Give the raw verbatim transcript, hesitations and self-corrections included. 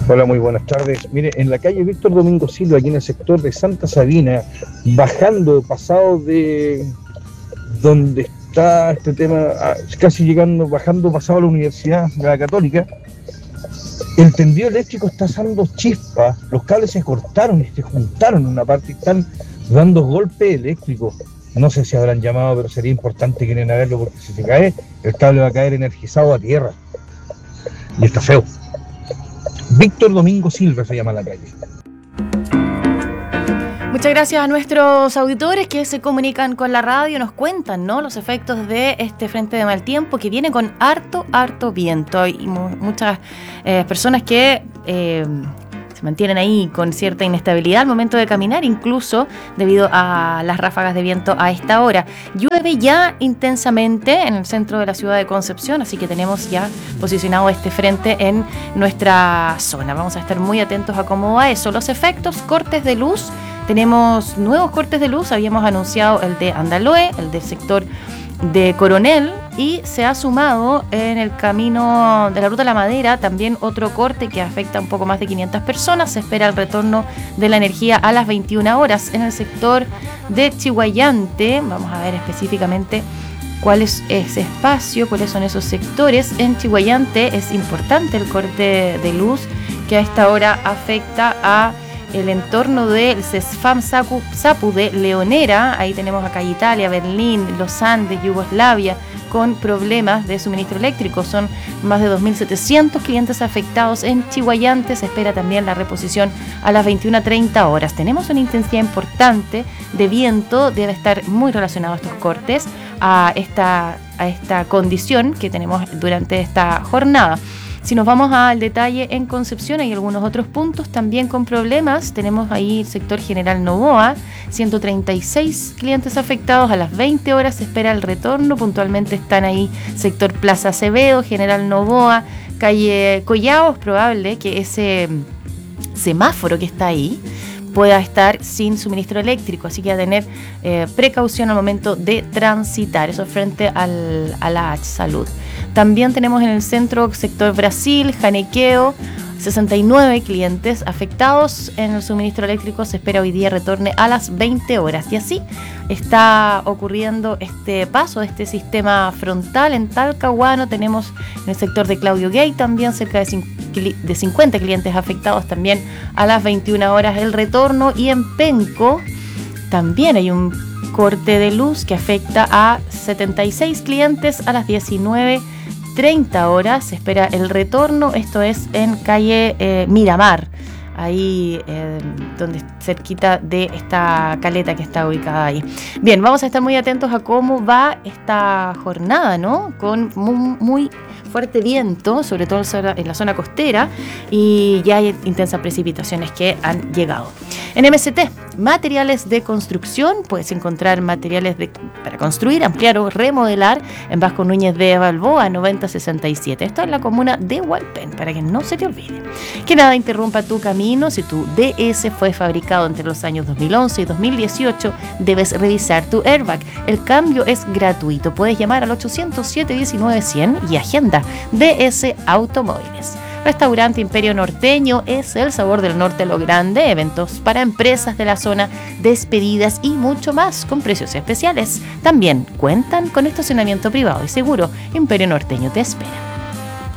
Hola, muy buenas tardes. Mire, en la calle Víctor Domingo Silva, aquí en el sector de Santa Sabina, bajando, pasado de donde está este tema, casi llegando, bajando, pasado a la Universidad de la Católica, el tendido eléctrico está dando chispas, los cables se cortaron y se juntaron en una parte y están dando golpes eléctricos. No sé si habrán llamado, pero sería importante que quieran verlo, porque si se cae, el cable va a caer energizado a tierra. Y está feo. Víctor Domingo Silva se llama la calle. Muchas gracias a nuestros auditores que se comunican con la radio, nos cuentan, ¿no?, los efectos de este frente de mal tiempo que viene con harto, harto viento. Hay mu- muchas eh, personas que eh, se mantienen ahí con cierta inestabilidad al momento de caminar, incluso debido a las ráfagas de viento a esta hora. Llueve ya intensamente en el centro de la ciudad de Concepción, así que tenemos ya posicionado este frente en nuestra zona. Vamos a estar muy atentos a cómo va eso. Los efectos, cortes de luz. Tenemos nuevos cortes de luz, habíamos anunciado el de Andaloé, el del sector de Coronel, y se ha sumado en el camino de la Ruta de la Madera también otro corte que afecta a un poco más de quinientas personas. Se espera el retorno de la energía a las veintiuna horas en el sector de Chihuayante. Vamos a ver específicamente cuál es ese espacio, cuáles son esos sectores. En Chihuayante es importante el corte de luz que a esta hora afecta a el entorno del CESFAM Sapu, Sapu de Leonera. Ahí tenemos acá Italia, Berlín, los Andes, Yugoslavia, con problemas de suministro eléctrico. Son más de dos mil setecientos clientes afectados en Chihuayante. Se espera también la reposición a las veintiuna treinta horas. Tenemos una intensidad importante de viento, debe estar muy relacionado a estos cortes, a esta, a esta condición que tenemos durante esta jornada. Si nos vamos al detalle, en Concepción hay algunos otros puntos también con problemas. Tenemos ahí el sector General Novoa, ciento treinta y seis clientes afectados. A las veinte horas se espera el retorno. Puntualmente están ahí sector Plaza Acevedo, General Novoa, calle Collao. Es probable que ese semáforo que está ahí pueda estar sin suministro eléctrico, así que a tener eh, precaución al momento de transitar. Eso frente al, a la H Salud. También tenemos en el centro sector Brasil, Janequeo, sesenta y nueve clientes afectados en el suministro eléctrico. Se espera hoy día retorne a las veinte horas. Y así está ocurriendo este paso de este sistema frontal. En Talcahuano tenemos en el sector de Claudio Gay también cerca de, de cincuenta clientes afectados también a las veintiuna horas el retorno. Y en Penco también hay un corte de luz que afecta a setenta y seis clientes a las diecinueve treinta horas. Se espera el retorno. Esto es en calle eh, Miramar, ahí eh, donde cerquita de esta caleta que está ubicada ahí. Bien, vamos a estar muy atentos a cómo va esta jornada, ¿no? Con muy, muy fuerte viento, sobre todo en la zona costera, y ya hay intensas precipitaciones que han llegado. En M C T, materiales de construcción, puedes encontrar materiales de, para construir, ampliar o remodelar en Vasco Núñez de Balboa, noventa sesenta y siete. Esto es la comuna de Hualpén, para que no se te olvide. Que nada interrumpa tu camino. Si tu D S fue fabricado entre los años dos mil once y dos mil dieciocho, debes revisar tu airbag. El cambio es gratuito. Puedes llamar al ochocientos siete diecinueve cien y agenda D S Automóviles. Restaurante Imperio Norteño es el sabor del norte lo grande, eventos para empresas de la zona, despedidas y mucho más con precios especiales. También cuentan con estacionamiento privado y seguro. Imperio Norteño te espera.